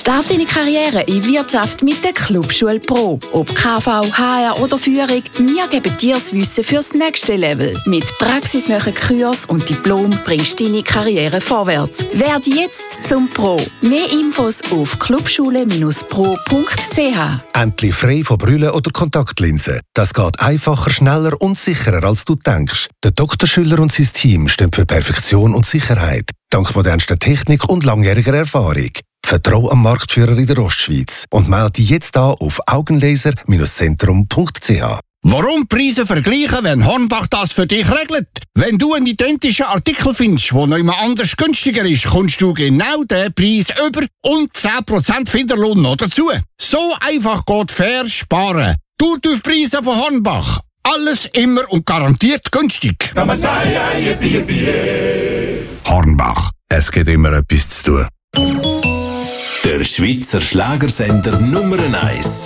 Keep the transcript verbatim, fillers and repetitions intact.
Start deine Karriere in Wirtschaft mit der Clubschule Pro. Ob K V, H R oder Führung, wir geben dir das Wissen fürs nächste Level. Mit praxisnahen Kurs und Diplom bringst du deine Karriere vorwärts. Werde jetzt zum Pro. Mehr Infos auf clubschule Bindestrich pro Punkt c h. Endlich frei von Brille oder Kontaktlinsen. Das geht einfacher, schneller und sicherer, als du denkst. Der Doktor Schüller und sein Team stehen für Perfektion und Sicherheit. Dank modernster Technik und langjähriger Erfahrung. Vertrau am Marktführer in der Ostschweiz und melde dich jetzt an auf augenlaser Bindestrich zentrum Punkt c h. Warum Preise vergleichen, wenn Hornbach das für dich regelt? Wenn du einen identischen Artikel findest, der noch immer anders günstiger ist, kommst du genau den Preis über und zehn Prozent Finderlohn noch dazu. So einfach geht fair sparen. Du auf Preise von Hornbach. Alles immer und garantiert günstig. Hornbach, es gibt immer etwas zu tun. Der Schweizer Schlagersender Nummer eins.